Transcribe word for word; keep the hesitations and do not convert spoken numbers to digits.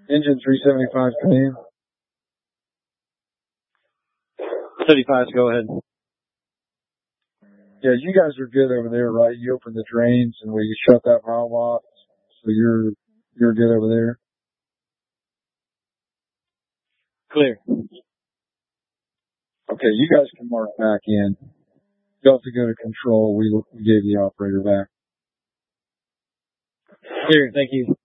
Engine three seventy-five, come in. thirty-five, go ahead. Yeah, you guys are good over there, right? You opened the drains and we shut that valve off, so you're you're good over there. Clear. Okay, you guys can mark back in. You'll have to go to control. We, we gave the operator back. Clear, thank you.